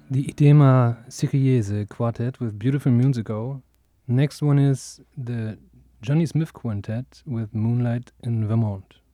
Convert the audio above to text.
the Idema Siciliese Quartet with Beautiful Musical. Next one is the Johnny Smith Quintet with Moonlight in Vermont.